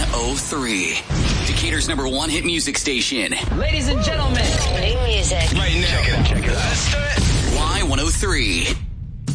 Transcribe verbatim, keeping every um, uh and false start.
oh three. Decatur's number one hit music station. Ladies and gentlemen. New music. Right now. Check it out. Check it out. Let's do it. Y one oh three.